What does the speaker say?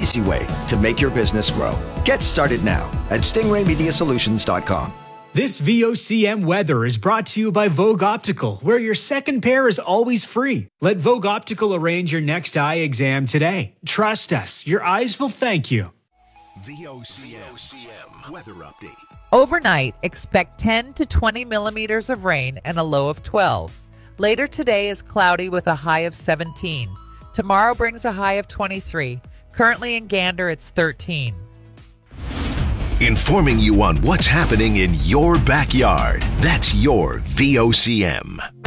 easy way to make your business grow. Get started now at stingraymediasolutions.com. This VOCM weather is brought to you by Vogue Optical, where your second pair is always free. Let Vogue Optical arrange your next eye exam today. Trust us, your eyes will thank you. VOCM weather update. Overnight, expect 10 to 20 millimeters of rain and a low of 12. Later today is cloudy with a high of 17. Tomorrow brings a high of 23. Currently in Gander, it's 13. Informing you on what's happening in your backyard. That's your VOCM.